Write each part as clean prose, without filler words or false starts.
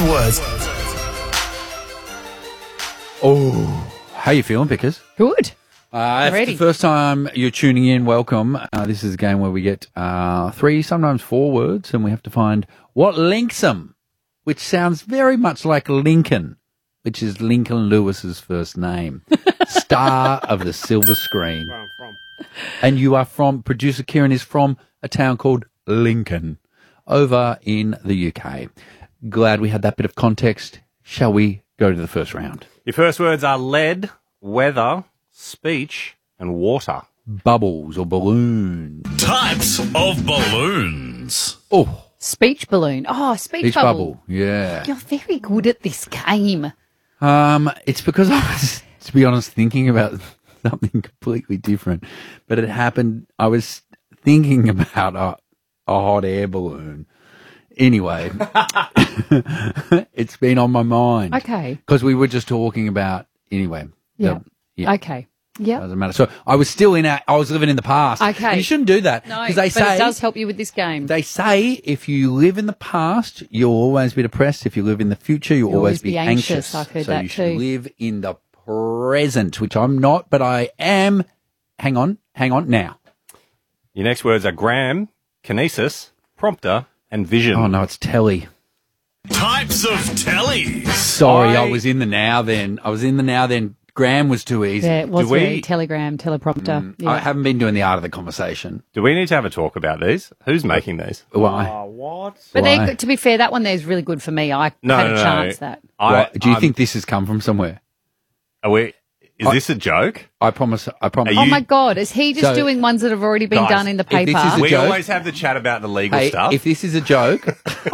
Next words. Oh, how you feeling, Pickers? Good. If it's the first time you're tuning in, welcome. This is a game where we get 3, sometimes 4 words, and we have to find what links them, which sounds very much like Lincoln, which is Lincoln Lewis's first name. Star of the silver screen. Where I'm from. And you are from, producer Kieran is from a town called Lincoln over in the UK. Glad we had that bit of context. Shall we go to the first round? Your first words are lead, weather, speech, and water. Bubbles or balloons. Types of balloons. Oh, Speech balloon. Oh, speech bubble. Yeah. You're very good at this game. It's because I was, to be honest, thinking about something completely different. But it happened, I was thinking about a hot air balloon. Anyway, it's been on my mind. Okay. Because we were just talking about, anyway. Yeah. Yeah. Okay. Yeah. Doesn't matter. So I was still I was living in the past. Okay. And you shouldn't do that. No, Because they but say, it does help you with this game. they say if you live in the past, you'll always be depressed. If you live in the future, you'll always be anxious. I've heard so that you should too. live in the present, which I'm not, but I am. Hang on now. Your next words are gram, kinesis, prompter, and vision. Oh no, it's telly. Types of tellies. Sorry, I was in the now then. Gram was too easy. Yeah, it was Do we- very telegram, teleprompter. Yeah. I haven't been doing the art of the conversation. Do we need to have a talk about these? Who's making these? Why? What? But Why? to be fair, that one there is really good for me. I No, had a no, chance no. that. Do you think this has come from somewhere? Is this a joke? I promise. Are Oh you- my God, is he just So- doing ones that have already been Guys, done in the if this paper? is a We joke? always have the chat about the legal Hey, stuff. if this is a joke,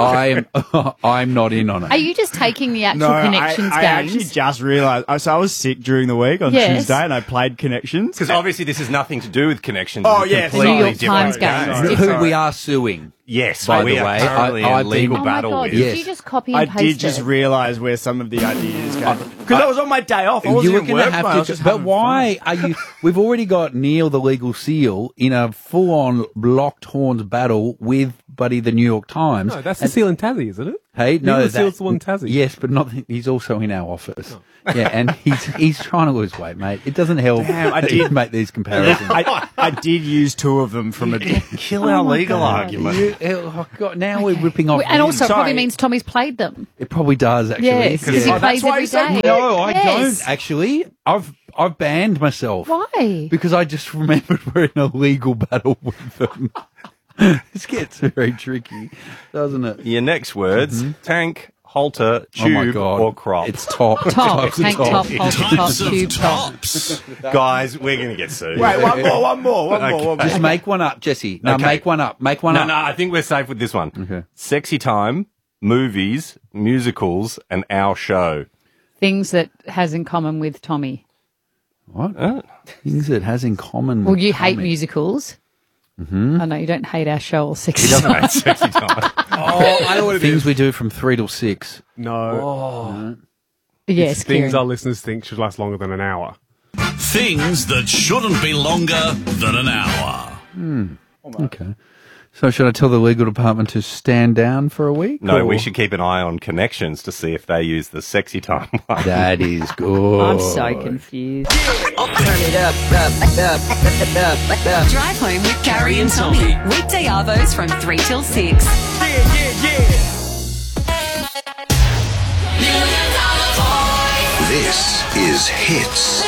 I'm not in on it. Are you just taking the actual connections I games? actually just realised. So I was sick during the week on Yes. Tuesday, and I played connections. Because obviously this has nothing to do with connections. Oh, It's yes. completely New York different Times games. game. Who we are suing. Yes, By we the are way, currently I've in legal been- Oh my battle God, with. did Yes. you just copy I and paste did just it? realise where some of the ideas go. Because I was on my day off. I wasn't You were going going to have to, but why are you? We've already got Neil, the legal seal, in a full-on locked horns battle with Buddy, the New York Times. No, that's the seal in Tassie, isn't it? Hey, no, Neil the Seal's the one in Tassie. Yes, but not. He's also in our office. Yeah, and he's trying to lose weight, mate. It doesn't help. Damn, I that you did- make these comparisons. I did use 2 of them from a. Kill our legal argument. Oh God, now we're ripping off. And also, it probably Sorry. means Tommy's played them. it probably does actually. Yes, because he Oh, that's plays why every you said day. No, I Yes. don't actually. I've banned myself. Why? Because I just remembered we're in a legal battle with them. This gets very tricky, doesn't it? Your next words, tank, halter, Oh my tube, God. or crop. It's top. Top, Top's the tank top, halter top, Types of tube top. tops. Guys, we're going to get sued. Wait, one more. Just make one up, Jesse. No, Okay. make one up. Make one No, up. no, I think we're safe with this one. Okay. Sexy time, movies, musicals, and our show. Things that has in common with Tommy. What? Things it has in common with Well, you hate Tommy. musicals. Mm-hmm. I know you don't hate our show or sexy. He doesn't hate sexy time. Oh, I know what it Things is. we do from 3 till 6. No. Yes, It's things Kieran. our listeners think should last longer than an hour. Things that shouldn't be longer than an hour. Okay. So should I tell the legal department to stand down for a week? No, or- we should keep an eye on connections to see if they use the sexy time one. That is good. I'm so confused. Drive home with Carrie and Tommy. Weekday arvos from 3 till 6. This is Hits.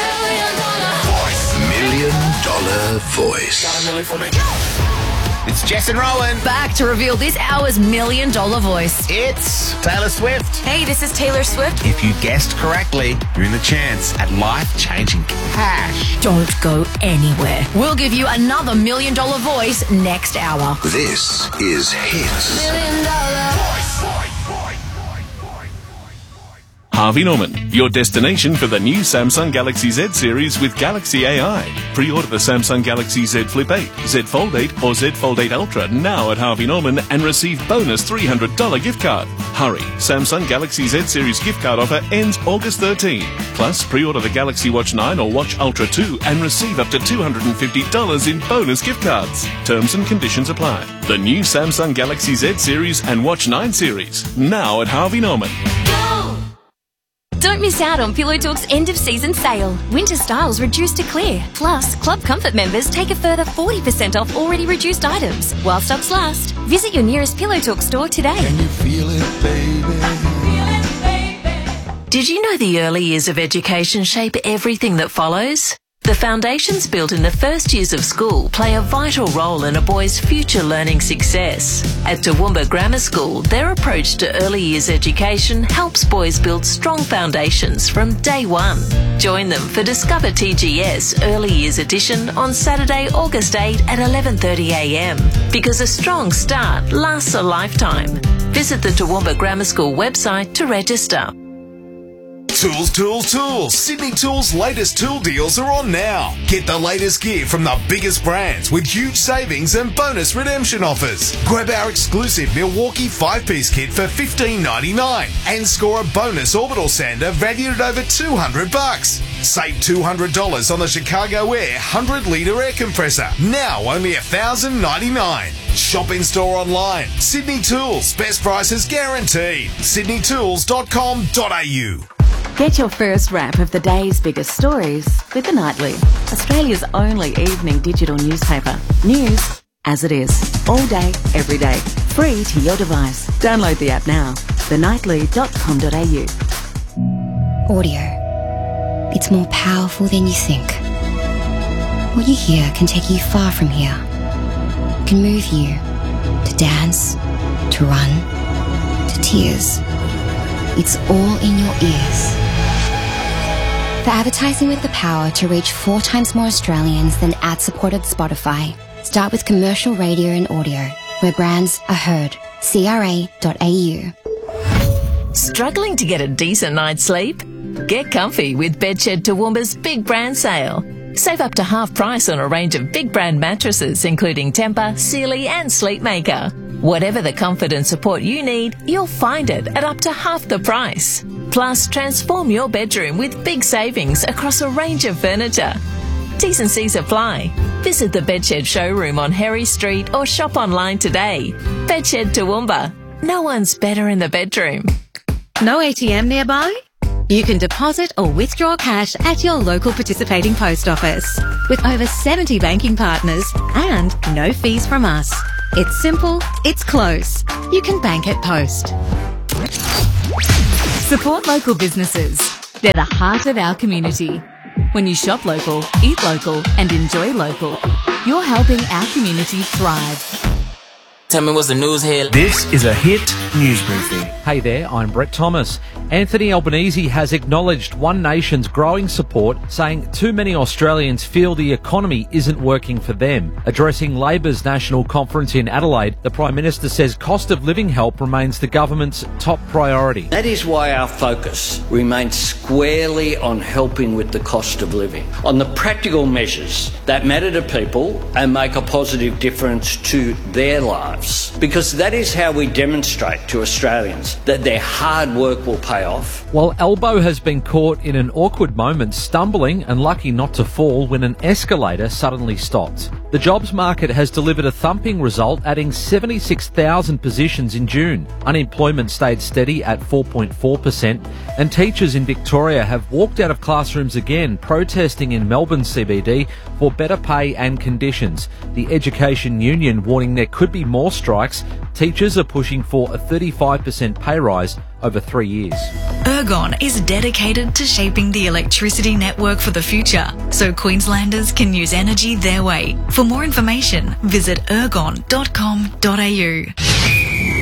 $1 Million Voice. It's Jess and Rowan. Back to reveal this hour's $1 million voice. It's Taylor Swift. Hey, this is Taylor Swift. If you guessed correctly, you're in the chance at life-changing cash. Don't go anywhere. We'll give you another $1 million voice next hour. This is Hits. Harvey Norman, your destination for the new Samsung Galaxy Z series with Galaxy AI. Pre-order the Samsung Galaxy Z Flip 8, Z Fold 8 or Z Fold 8 Ultra now at Harvey Norman and receive bonus $300 gift card. Hurry, Samsung Galaxy Z series gift card offer ends August 13. Plus, pre-order the Galaxy Watch 9 or Watch Ultra 2 and receive up to $250 in bonus gift cards. Terms and conditions apply. The new Samsung Galaxy Z series and Watch 9 series now at Harvey Norman. Don't miss out on Pillow Talk's end-of-season sale. Winter styles reduced to clear. Plus, Club Comfort members take a further 40% off already reduced items. While stocks last, visit your nearest Pillow Talk store today. Can you feel it, baby? Did you know the early years of education shape everything that follows? The foundations built in the first years of school play a vital role in a boy's future learning success. At Toowoomba Grammar School, their approach to early years education helps boys build strong foundations from day one. Join them for Discover TGS Early Years Edition on Saturday, August 8 at 11:30am. Because a strong start lasts a lifetime. Visit the Toowoomba Grammar School website to register. Tools, tools, tools. Sydney Tools' latest tool deals are on now. Get the latest gear from the biggest brands with huge savings and bonus redemption offers. Grab our exclusive Milwaukee 5-piece kit for $15.99 and score a bonus orbital sander valued at over $200. Save $200 on the Chicago Air 100-litre air compressor. Now only $1,099. Shop in store online. Sydney Tools. Best prices guaranteed. sydneytools.com.au. Get your first wrap of the day's biggest stories with The Nightly, Australia's only evening digital newspaper. News as it is, all day, every day, free to your device. Download the app now, thenightly.com.au. Audio. It's more powerful than you think. What you hear can take you far from here. It can move you to dance, to run, to tears. It's all in your ears. For advertising with the power to reach 4 times more Australians than ad-supported Spotify, start with commercial radio and audio, where brands are heard. CRA.au. Struggling to get a decent night's sleep? Get comfy with Bedshed Toowoomba's big brand sale. Save up to half price on a range of big brand mattresses, including Tempur, Sealy and Sleepmaker. Whatever the comfort and support you need, you'll find it at up to half the price. Plus, transform your bedroom with big savings across a range of furniture. T's and C's apply. Visit the Bedshed showroom on Harry Street or shop online today. Bedshed Toowoomba. No one's better in the bedroom. No ATM nearby? You can deposit or withdraw cash at your local participating post office. With over 70 banking partners and no fees from us. It's simple, it's close. You can bank at Post. Support local businesses. They're the heart of our community. When you shop local, eat local and enjoy local, you're helping our community thrive. Tell me what's the news here. This is a Hit News Briefing. Hey there, I'm Brett Thomas. Anthony Albanese has acknowledged One Nation's growing support, saying too many Australians feel the economy isn't working for them. Addressing Labor's national conference in Adelaide, the Prime Minister says cost of living help remains the government's top priority. That is why our focus remains squarely on helping with the cost of living, on the practical measures that matter to people and make a positive difference to their lives. Because that is how we demonstrate to Australians that their hard work will pay off. While Albo has been caught in an awkward moment, stumbling and lucky not to fall when an escalator suddenly stopped. The jobs market has delivered a thumping result, adding 76,000 positions in June. Unemployment stayed steady at 4.4%, and teachers in Victoria have walked out of classrooms again, protesting in Melbourne CBD for better pay and conditions. The Education Union warning there could be more strikes. Teachers are pushing for a 35% pay rise over 3 years. Ergon is dedicated to shaping the electricity network for the future, so Queenslanders can use energy their way. For more information, visit ergon.com.au.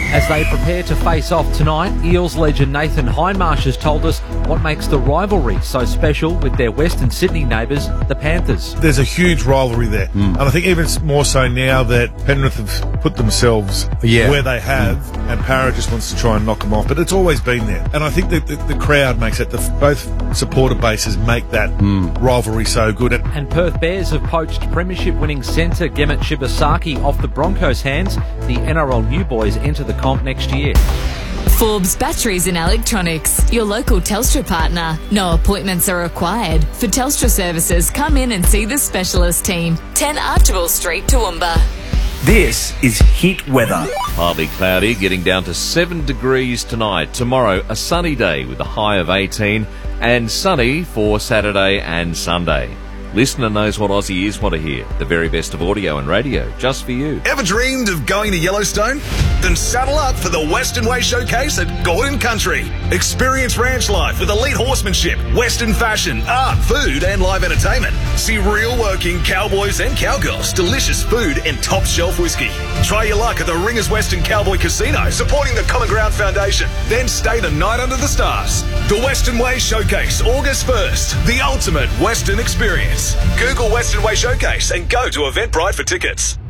As they prepare to face off tonight, Eels legend Nathan Hindmarsh has told us what makes the rivalry so special with their Western Sydney neighbours, the Panthers. There's a huge rivalry there. And I think even more so now that Penrith have put themselves where they have, and Parra just wants to try and knock them off. But it's always been there. And I think that the crowd makes it, both supporter bases make that rivalry so good. And Perth Bears have poached premiership-winning centre Gemmet Shibasaki off the Broncos' hands. The NRL New Boys enter the comp next year. Forbes Batteries and Electronics, your local Telstra partner. No appointments are required. For Telstra services, come in and see the specialist team. 10 Archibald Street, Toowoomba. This is Hit Weather. Partly cloudy, getting down to 7 degrees tonight. Tomorrow, a sunny day with a high of 18, and sunny for Saturday and Sunday. Listener knows what Aussies want to hear. The very best of audio and radio, just for you. Ever dreamed of going to Yellowstone? Then saddle up for the Western Way Showcase at Gordon Country. Experience ranch life with elite horsemanship, Western fashion, art, food and live entertainment. See real working cowboys and cowgirls, delicious food and top shelf whiskey. Try your luck at the Ringers Western Cowboy Casino, supporting the Common Ground Foundation. Then stay the night under the stars. The Western Way Showcase, August 1st. The ultimate Western experience. Google Western Way Showcase and go to Eventbrite for tickets.